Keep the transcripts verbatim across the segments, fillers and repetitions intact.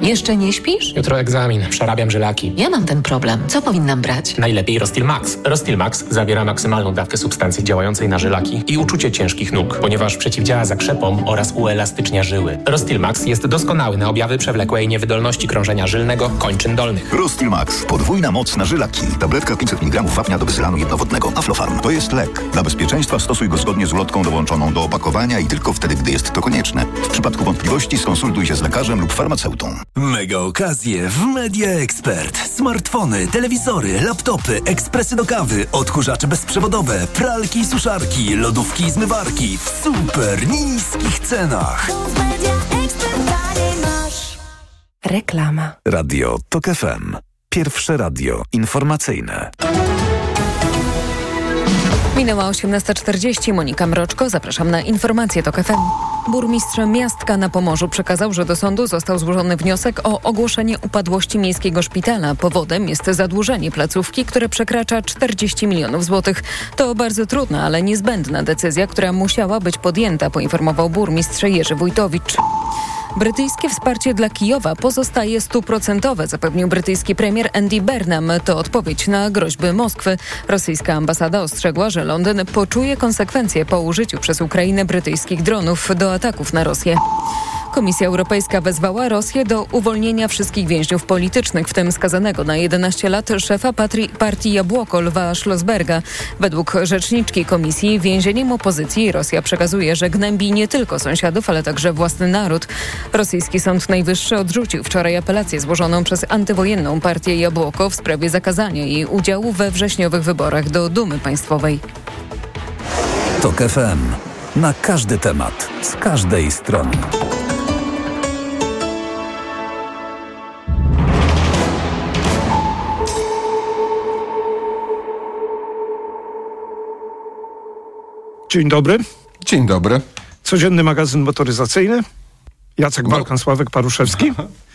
Jeszcze nie śpisz? Jutro egzamin, przerabiam żylaki. Ja mam ten problem. Co powinnam brać? Najlepiej Rostil Max. Rostil Max zawiera maksymalną dawkę substancji działającej na żylaki i uczucie ciężkich nóg, ponieważ przeciwdziała zakrzepom oraz uelastycznia żyły. Rostil Max jest doskonały na objawy przewlekłej niewydolności krążenia żylnego kończyn dolnych. Rostil Max. Podwójna moc na żylaki. Tabletka pięćset miligramów wapnia do bezylanu jednowodnego. Aflofarm. To jest lek. Dla bezpieczeństwa stosuj go zgodnie z ulotką dołączoną do opakowania i tylko wtedy, gdy jest to konieczne. W przypadku wątpliwości skonsultuj się z lekarzem lub farmaceutą. Mega okazje w Media Expert. Smartfony, telewizory, laptopy, ekspresy do kawy, odkurzacze bezprzewodowe, pralki i suszarki, lodówki i zmywarki w super niskich cenach. Reklama. Radio Tok F M. Pierwsze radio informacyjne. Minęła osiemnasta czterdzieści. Monika Mroczko. Zapraszam na informacje Tok F M. Burmistrz Miastka na Pomorzu przekazał, że do sądu został złożony wniosek o ogłoszenie upadłości miejskiego szpitala. Powodem jest zadłużenie placówki, które przekracza czterdzieści milionów złotych. To bardzo trudna, ale niezbędna decyzja, która musiała być podjęta, poinformował burmistrz Jerzy Wójtowicz. Brytyjskie wsparcie dla Kijowa pozostaje stuprocentowe, zapewnił brytyjski premier Andy Burnham. To odpowiedź na groźby Moskwy. Rosyjska ambasada ostrzegła, że Londyn poczuje konsekwencje po użyciu przez Ukrainę brytyjskich dronów do ataków na Rosję. Komisja Europejska wezwała Rosję do uwolnienia wszystkich więźniów politycznych, w tym skazanego na jedenaście lat szefa patri- partii Jabłoko Lwa Schlossberga. Według rzeczniczki komisji więzieniem opozycji Rosja przekazuje, że gnębi nie tylko sąsiadów, ale także własny naród. Rosyjski Sąd Najwyższy odrzucił wczoraj apelację złożoną przez antywojenną partię Jabłoko w sprawie zakazania jej udziału we wrześniowych wyborach do Dumy Państwowej. Tok F M. Na każdy temat, z każdej strony. Dzień dobry. Dzień dobry. Codzienny magazyn motoryzacyjny. Jacek Balkan, Sławek Paruszewski.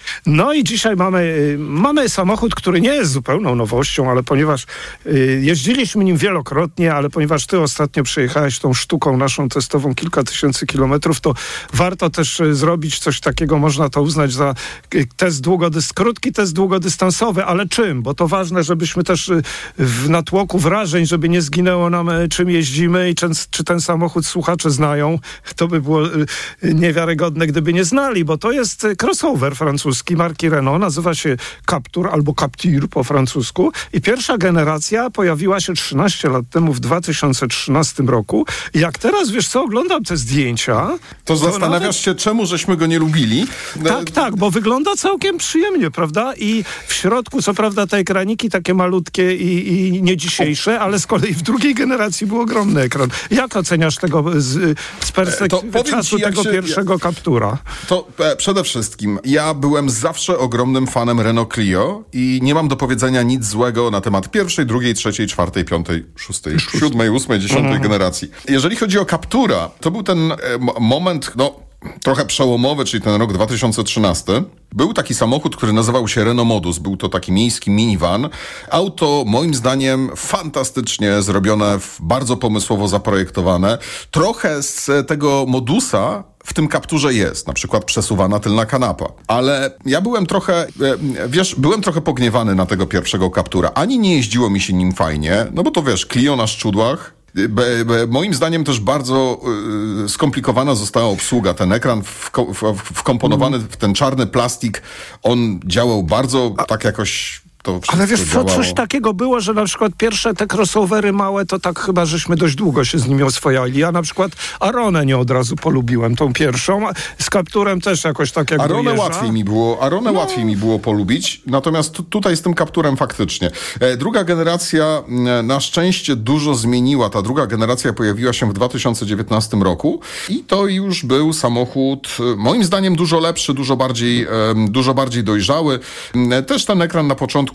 No i dzisiaj mamy, mamy samochód, który nie jest zupełną nowością, ale ponieważ y, jeździliśmy nim wielokrotnie, ale ponieważ ty ostatnio przejechałeś tą sztuką naszą testową kilka tysięcy kilometrów, to warto też y, zrobić coś takiego, można to uznać za y, test długodys- krótki test długodystansowy, ale czym? Bo to ważne, żebyśmy też y, w natłoku wrażeń, żeby nie zginęło nam y, czym jeździmy i czy, czy ten samochód słuchacze znają. To by było y, niewiarygodne, gdyby nie znali, bo to jest y, crossover francuski marki Renault, nazywa się Captur albo Captur po francusku i pierwsza generacja pojawiła się trzynaście lat temu w dwa tysiące trzynastym roku. I jak teraz, wiesz co, oglądam te zdjęcia... To, to zastanawiasz nawet... się, czemu żeśmy go nie lubili? Tak, tak, bo wygląda całkiem przyjemnie, prawda? I w środku, co prawda, te ekraniki takie malutkie i, i nie dzisiejsze, ale z kolei w drugiej generacji był ogromny ekran. Jak oceniasz tego z, z perspektywy czasu ci, tego się, pierwszego Captura? To e, przede wszystkim, ja byłem zawsze ogromnym fanem Renault Clio i nie mam do powiedzenia nic złego na temat pierwszej, drugiej, trzeciej, czwartej, piątej, szóstej, siódmej, ósmej, dziesiątej mhm. generacji. Jeżeli chodzi o Captura, to był ten e, moment, no trochę przełomowy, czyli ten rok dwa tysiące trzynasty. Był taki samochód, który nazywał się Renault Modus. Był to taki miejski minivan. Auto, moim zdaniem, fantastycznie zrobione, bardzo pomysłowo zaprojektowane. Trochę z tego Modusa w tym Capturze jest, na przykład przesuwana tylna kanapa. Ale ja byłem trochę, wiesz, byłem trochę pogniewany na tego pierwszego Captura. Ani nie jeździło mi się nim fajnie, no bo to wiesz, Clio na szczudłach. Be, be, moim zdaniem też bardzo y, skomplikowana została obsługa. Ten ekran wko, w, wkomponowany w ten czarny plastik, on działał bardzo tak jakoś... Ale wiesz co, coś takiego było, że na przykład pierwsze te crossovery małe, to tak chyba żeśmy dość długo się z nimi oswojali. Ja na przykład Aronę nie od razu polubiłem, tą pierwszą. Z Capturem też jakoś tak jak Aronę dojeżdża. łatwiej mi było, Aronę no. łatwiej mi było polubić, natomiast tu, tutaj z tym Capturem faktycznie. E, druga generacja e, na szczęście dużo zmieniła. Ta druga generacja pojawiła się w dwa tysiące dziewiętnastym roku i to już był samochód e, moim zdaniem dużo lepszy, dużo bardziej, e, dużo bardziej dojrzały. E, też ten ekran na początku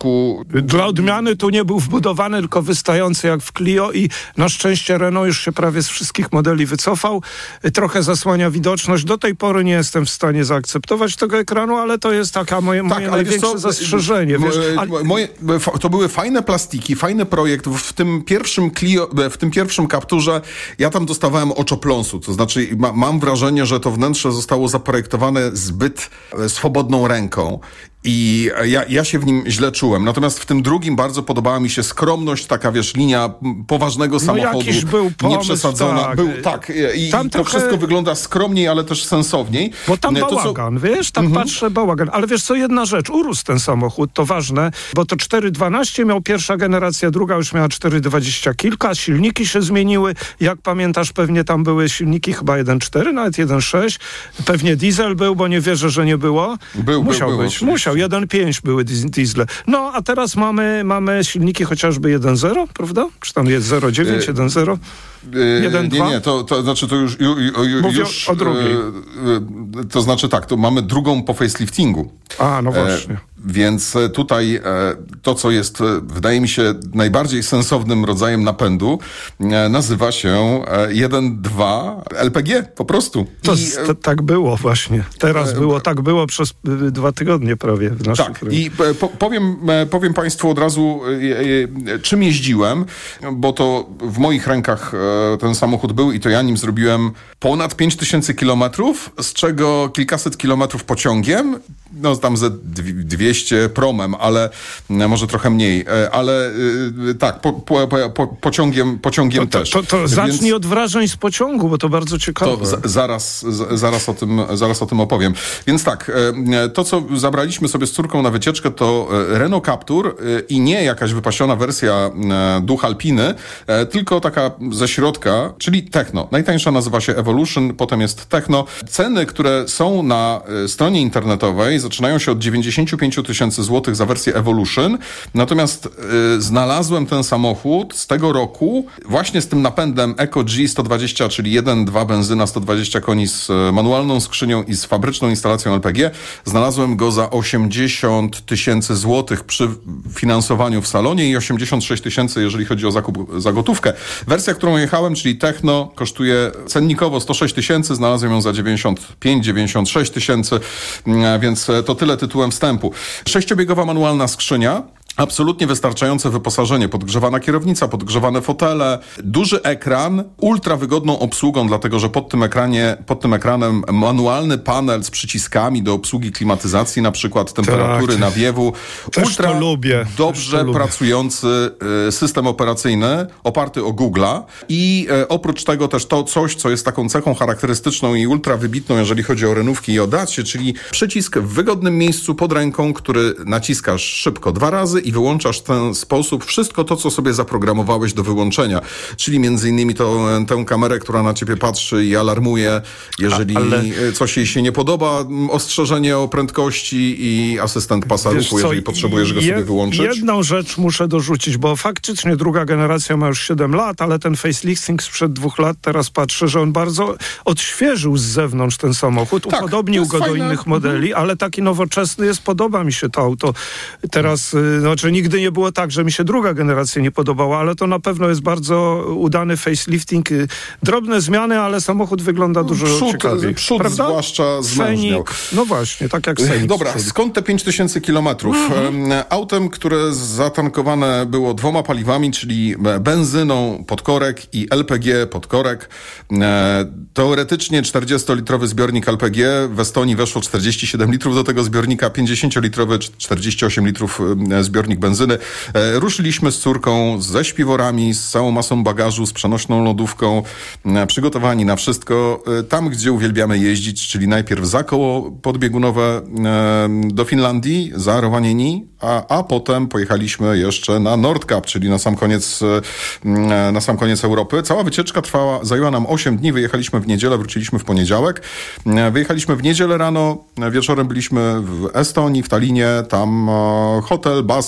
środku... Dla odmiany tu nie był wbudowany, tylko wystający jak w Clio i na szczęście Renault już się prawie z wszystkich modeli wycofał. Trochę zasłania widoczność. Do tej pory nie jestem w stanie zaakceptować tego ekranu, ale to jest taka moje, moje tak, ale największe co, zastrzeżenie. Wiesz, ale... moje, to były fajne plastiki, fajny projekt. W tym pierwszym Clio, w tym pierwszym Capturze ja tam dostawałem oczopląsu. To znaczy ma, mam wrażenie, że to wnętrze zostało zaprojektowane zbyt swobodną ręką. I ja, ja się w nim źle czułem. Natomiast w tym drugim bardzo podobała mi się skromność, taka wiesz, linia poważnego samochodu. No jakiś był pomysł, nieprzesadzona. tak. Był, tak. I, tam i to trochę... wszystko wygląda skromniej, ale też sensowniej. Bo tam to, bałagan, co... wiesz? Tak mhm. patrzę, bałagan. Ale wiesz co, jedna rzecz. Urósł ten samochód, to ważne, bo to cztery dwanaście miał pierwsza generacja, druga już miała cztery dwadzieścia kilka. Silniki się zmieniły. Jak pamiętasz, pewnie tam były silniki chyba jeden cztery, nawet jeden sześć. Pewnie diesel był, bo nie wierzę, że nie było. Był, Musiał był, być. oczywiście. Musiał. jeden pięć były diesle. No, a teraz mamy, mamy silniki chociażby jeden zero, prawda? Czy tam jest zero dziewięć, jeden zero? jeden nie, nie, to, to znaczy to już, ju, ju, Mówię już o drugiej. E, to znaczy tak, to mamy drugą po faceliftingu. A, no właśnie. E, więc tutaj e, to, co jest, e, wydaje mi się, najbardziej sensownym rodzajem napędu, e, nazywa się e, jeden dwa L P G, po prostu. To, I, to, tak było właśnie. Teraz e, było, tak było przez e, dwa tygodnie prawie. W naszym tak, kraju. i e, po, powiem, e, powiem Państwu od razu, e, e, czym jeździłem, bo to w moich rękach e, ten samochód był i to ja nim zrobiłem ponad pięć tysięcy kilometrów, z czego kilkaset kilometrów pociągiem, no tam ze dwieście promem, ale może trochę mniej, ale tak, po, po, po, pociągiem, pociągiem to, też. To, to, to zacznij Więc od wrażeń z pociągu, bo to bardzo ciekawe. To z, zaraz, z, zaraz, o tym, zaraz o tym opowiem. Więc tak, to co zabraliśmy sobie z córką na wycieczkę to Renault Captur i nie jakaś wypasiona wersja Duch Alpiny, tylko taka ze środka, czyli Techno. Najtańsza nazywa się Evolution, potem jest Techno. Ceny, które są na stronie internetowej, zaczynają się od dziewięćdziesiąt pięć tysięcy złotych za wersję Evolution, natomiast y, znalazłem ten samochód z tego roku właśnie z tym napędem EcoG sto dwadzieścia, czyli jeden dwa benzyna, sto dwadzieścia koni z y, manualną skrzynią i z fabryczną instalacją L P G. Znalazłem go za osiemdziesiąt tysięcy złotych przy finansowaniu w salonie i osiemdziesiąt sześć tysięcy, jeżeli chodzi o zakup za gotówkę. Wersja, którą jechałem, czyli Techno, kosztuje cennikowo sto sześć tysięcy, znalazłem ją za dziewięćdziesiąt pięć dziewięćdziesiąt sześć tysięcy, więc to tyle tytułem wstępu. Sześciobiegowa manualna skrzynia, absolutnie wystarczające wyposażenie, podgrzewana kierownica, podgrzewane fotele, duży ekran, ultra wygodną obsługą, dlatego że pod tym ekranie, pod tym ekranem manualny panel z przyciskami do obsługi klimatyzacji, na przykład temperatury, tak. nawiewu. Też ultra to lubię. dobrze Też to pracujący y, system operacyjny oparty o Google'a i y, oprócz tego też to coś, co jest taką cechą charakterystyczną i ultra wybitną, jeżeli chodzi o renówki i o Dacie, czyli przycisk w wygodnym miejscu pod ręką, który naciskasz szybko dwa razy i wyłączasz w ten sposób wszystko to, co sobie zaprogramowałeś do wyłączenia. Czyli między innymi to, tę kamerę, która na ciebie patrzy i alarmuje, jeżeli A, ale... coś jej się nie podoba, ostrzeżenie o prędkości i asystent pasa ruchu, jeżeli potrzebujesz go je, sobie wyłączyć. Jedną rzecz muszę dorzucić, bo faktycznie druga generacja ma już siedem lat, ale ten facelifting sprzed dwóch lat, teraz patrzę, że on bardzo odświeżył z zewnątrz ten samochód, tak, upodobnił go fajne. do innych modeli, mhm. ale taki nowoczesny jest, podoba mi się to auto. Teraz, no, Znaczy nigdy nie było tak, że mi się druga generacja nie podobała, ale to na pewno jest bardzo udany facelifting. Drobne zmiany, ale samochód wygląda dużo przód, ciekawiej. Przód prawda? zwłaszcza zmężniał. No właśnie, tak jak Scenic. Dobra, skąd te pięć tysięcy kilometrów? Mhm. Autem, które zatankowane było dwoma paliwami, czyli benzyną podkorek i L P G podkorek. Teoretycznie czterdziestolitrowy zbiornik L P G. W Estonii weszło czterdzieści siedem litrów do tego zbiornika, pięćdziesięciolitrowy, czterdzieści osiem litrów zbiornik benzyny. E, ruszyliśmy z córką, ze śpiworami, z całą masą bagażu, z przenośną lodówką, e, przygotowani na wszystko. E, tam, gdzie uwielbiamy jeździć, czyli najpierw za koło podbiegunowe e, do Finlandii, za Rovaniemi, a, a potem pojechaliśmy jeszcze na Nordkap, czyli na sam koniec e, na sam koniec Europy. Cała wycieczka trwała, zajęła nam osiem dni. Wyjechaliśmy w niedzielę, wróciliśmy w poniedziałek. E, wyjechaliśmy w niedzielę rano, wieczorem byliśmy w Estonii, w Tallinie, tam e, hotel, basen,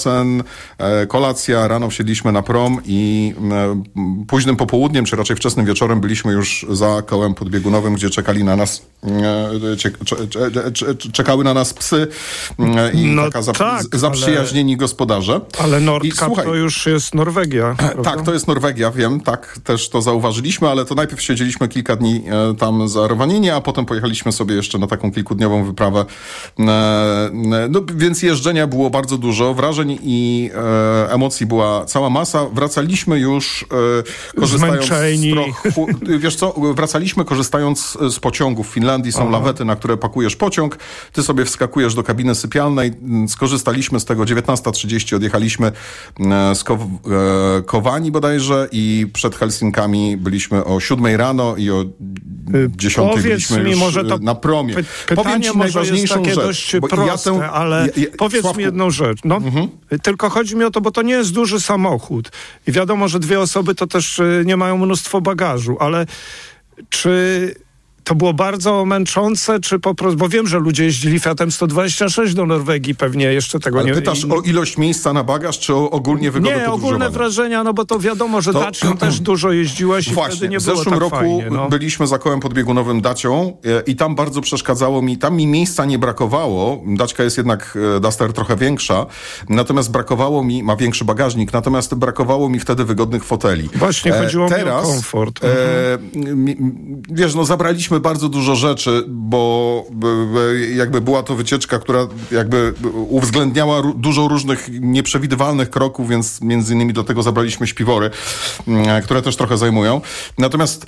basen, e, kolacja, rano wsiedliśmy na prom i e, późnym popołudniem, czy raczej wczesnym wieczorem byliśmy już za kołem podbiegunowym, gdzie czekali na nas e, cie, cze, cze, cze, czekały na nas psy e, i no taka zap, tak, zaprzyjaźnieni ale, gospodarze. Ale Nordkapp I, słuchaj, to już jest Norwegia. Tak, prawda? To jest Norwegia, wiem, tak, też to zauważyliśmy, ale to najpierw siedzieliśmy kilka dni e, tam za Rovaniemi, a potem pojechaliśmy sobie jeszcze na taką kilkudniową wyprawę. E, no, więc jeżdżenia było bardzo dużo, wrażeń i e, emocji była cała masa. Wracaliśmy już e, korzystając Zmęczeni. z trochu, wiesz co, wracaliśmy korzystając z pociągów. W Finlandii są Aha. lawety, na które pakujesz pociąg, ty sobie wskakujesz do kabiny sypialnej, skorzystaliśmy z tego, dziewiętnasta trzydzieści odjechaliśmy z Ko- e, Kowani bodajże i przed Helsinkami byliśmy o siódmej rano i o dziesiątej byliśmy mi, już może to na promie. Py- Powiem pytanie ci może jest najważniejszą takie rzecz, dość bo proste, ja tę, ale ja, ja, powiedz Sławku, mi jedną rzecz. No, mhm. Tylko chodzi mi o to, bo to nie jest duży samochód i wiadomo, że dwie osoby to też nie mają mnóstwo bagażu, ale czy to było bardzo męczące, czy po prostu, bo wiem, że ludzie jeździli Fiatem sto dwadzieścia sześć do Norwegii, pewnie jeszcze tego ale nie... pytasz i... o ilość miejsca na bagaż, czy o ogólnie wygodę Nie, ogólne wrażenia, no bo to wiadomo, że to... Dacią też dużo jeździłaś i Właśnie, wtedy nie w było zeszłym tak roku fajnie, no. byliśmy za kołem podbiegunowym Dacią i tam bardzo przeszkadzało mi, tam mi miejsca nie brakowało, Daćka jest jednak Duster trochę większa, natomiast brakowało mi, ma większy bagażnik, natomiast brakowało mi wtedy wygodnych foteli. Właśnie, chodziło e, teraz, mi o komfort. E, m, wiesz, no zabraliśmy bardzo dużo rzeczy, bo jakby była to wycieczka, która jakby uwzględniała r- dużo różnych nieprzewidywalnych kroków, więc między innymi do tego zabraliśmy śpiwory, które też trochę zajmują. Natomiast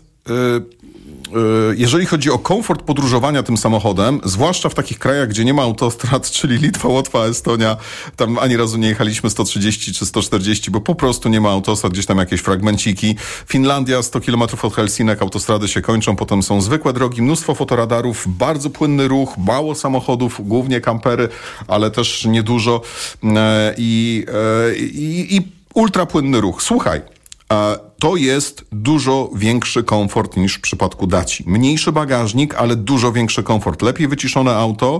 jeżeli chodzi o komfort podróżowania tym samochodem, zwłaszcza w takich krajach, gdzie nie ma autostrad, czyli Litwa, Łotwa, Estonia, tam ani razu nie jechaliśmy sto trzydzieści czy sto czterdzieści, bo po prostu nie ma autostrad, gdzieś tam jakieś fragmenciki. Finlandia, sto kilometrów od Helsinek, autostrady się kończą, potem są zwykłe drogi, mnóstwo fotoradarów, bardzo płynny ruch, mało samochodów, głównie kampery, ale też niedużo i, i, i ultrapłynny ruch. Słuchaj, to jest dużo większy komfort niż w przypadku Daci. Mniejszy bagażnik, ale dużo większy komfort. Lepiej wyciszone auto,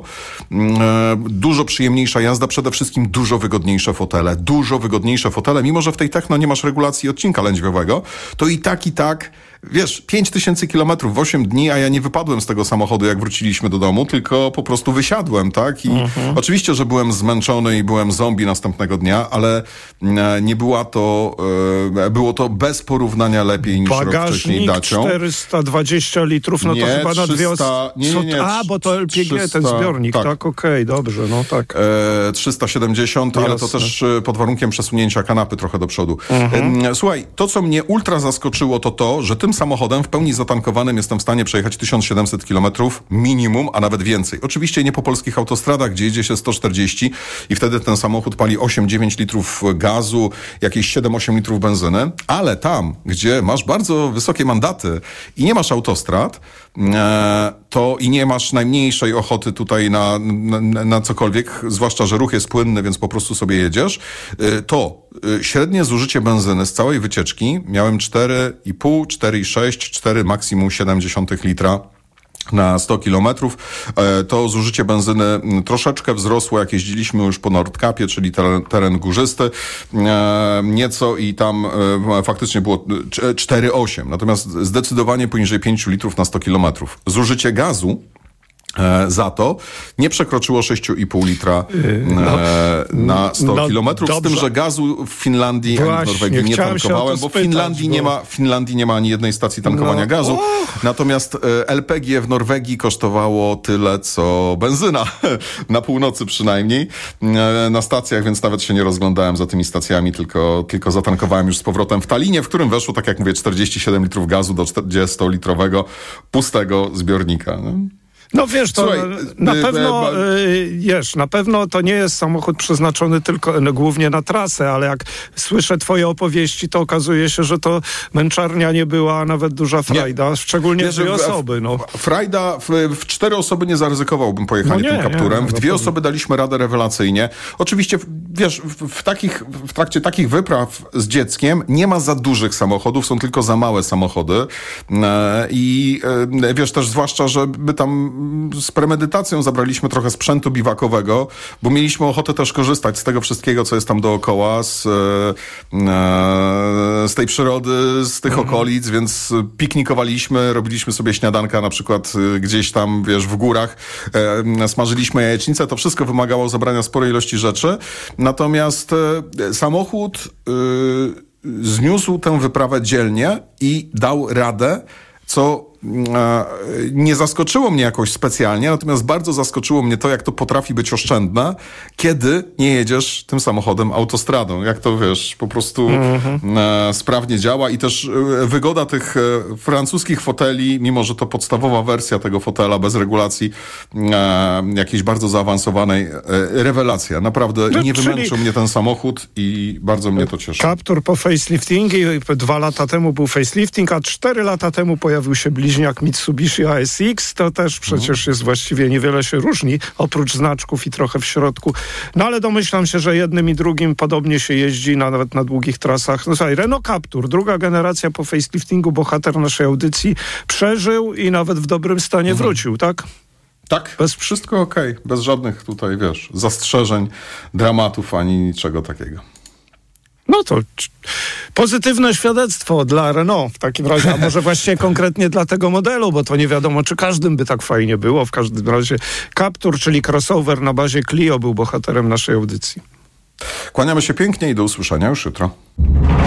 dużo przyjemniejsza jazda, przede wszystkim dużo wygodniejsze fotele. Dużo wygodniejsze fotele. Mimo że w tej Techno nie masz regulacji odcinka lędźwiowego, to i tak, i tak, wiesz, pięć tysięcy kilometrów w osiem dni, a ja nie wypadłem z tego samochodu, jak wróciliśmy do domu, tylko po prostu wysiadłem, tak? I mhm. oczywiście, że byłem zmęczony i byłem zombie następnego dnia, ale nie była to, było to bez porównania lepiej niż bagażnik rok wcześniej Dacią. czterysta dwadzieścia litrów, no nie, to chyba na dwie osoby. Nie, nie, nie, A, bo to L P G, trzysta, ten zbiornik, tak, tak okej, okay, dobrze, no tak. E, trzysta siedemdziesiąt, Jasne. Ale to też pod warunkiem przesunięcia kanapy trochę do przodu. Mhm. E, słuchaj, to co mnie ultra zaskoczyło, to to, że tym samochodem w pełni zatankowanym jestem w stanie przejechać tysiąc siedemset kilometrów minimum, a nawet więcej. Oczywiście nie po polskich autostradach, gdzie jedzie się sto czterdzieści i wtedy ten samochód pali osiem dziewięć litrów gazu, jakieś siedem osiem litrów benzyny, ale tam, gdzie masz bardzo wysokie mandaty i nie masz autostrad, e, to i nie masz najmniejszej ochoty tutaj na, na, na cokolwiek, zwłaszcza, że ruch jest płynny, więc po prostu sobie jedziesz, e, to e, średnie zużycie benzyny z całej wycieczki miałem cztery i pół, cztery i sześć, cztery maksimum siedem dziesiątych litra na sto kilometrów. To zużycie benzyny troszeczkę wzrosło, jak jeździliśmy już po Nordkappie, czyli teren, teren górzysty, nieco i tam faktycznie było cztery osiem. Natomiast zdecydowanie poniżej pięć litrów na sto kilometrów. Zużycie gazu za to nie przekroczyło sześć i pół litra no, na sto no, kilometrów, dobrze. Z tym, że gazu w Finlandii Właśnie, ani w Norwegii nie tankowałem, bo w Finlandii, bo... Nie ma, w Finlandii nie ma ani jednej stacji tankowania no. gazu. Oh. Natomiast L P G w Norwegii kosztowało tyle, co benzyna. Na północy przynajmniej. Na stacjach, więc nawet się nie rozglądałem za tymi stacjami, tylko, tylko zatankowałem już z powrotem w Tallinie, w którym weszło, tak jak mówię, czterdzieści siedem litrów gazu do czterdziestolitrowego pustego zbiornika. No. No wiesz, to Słuchaj, na y, pewno, y, y, wiesz, na pewno to nie jest samochód przeznaczony tylko no, głównie na trasę, ale jak słyszę twoje opowieści, to okazuje się, że to męczarnia nie była nawet duża frajda, nie. szczególnie wiesz, dwie osoby. No. Frajda, w, w cztery osoby nie zaryzykowałbym pojechanie no nie, tym Capturem, nie, w dwie osoby daliśmy radę rewelacyjnie. Oczywiście, wiesz, w, w, takich, w trakcie takich wypraw z dzieckiem nie ma za dużych samochodów, są tylko za małe samochody e, i e, wiesz też, zwłaszcza, że my tam z premedytacją zabraliśmy trochę sprzętu biwakowego, bo mieliśmy ochotę też korzystać z tego wszystkiego, co jest tam dookoła, z, e, z tej przyrody, z tych mhm. okolic, więc piknikowaliśmy, robiliśmy sobie śniadanka na przykład gdzieś tam, wiesz, w górach, e, smażyliśmy jajecznicę, to wszystko wymagało zabrania sporej ilości rzeczy. Natomiast e, samochód e, zniósł tę wyprawę dzielnie i dał radę, co e, nie zaskoczyło mnie jakoś specjalnie, natomiast bardzo zaskoczyło mnie to, jak to potrafi być oszczędne, kiedy nie jedziesz tym samochodem autostradą. Jak to, wiesz, po prostu mm-hmm. e, sprawnie działa i też e, wygoda tych e, francuskich foteli, mimo że to podstawowa wersja tego fotela bez regulacji e, jakiejś bardzo zaawansowanej, e, rewelacja. Naprawdę no, nie wymęczył mnie ten samochód i bardzo mnie to cieszy. Captur po faceliftingu, dwa lata temu był facelifting, a cztery lata temu pojawił się bliźniak Mitsubishi A S X, to też przecież jest właściwie niewiele się różni, oprócz znaczków i trochę w środku. No ale domyślam się, że jednym i drugim podobnie się jeździ, nawet na długich trasach. No słuchaj, Renault Captur, druga generacja po faceliftingu, bohater naszej audycji, przeżył i nawet w dobrym stanie mhm. wrócił, tak? Tak, bez wszystko okej, okay. Bez żadnych tutaj, wiesz, zastrzeżeń, dramatów, ani niczego takiego. No to pozytywne świadectwo dla Renault w takim razie, a może właściwie konkretnie dla tego modelu, bo to nie wiadomo, czy każdym by tak fajnie było. W każdym razie Captur, czyli crossover na bazie Clio, był bohaterem naszej audycji. Kłaniamy się pięknie i do usłyszenia już jutro.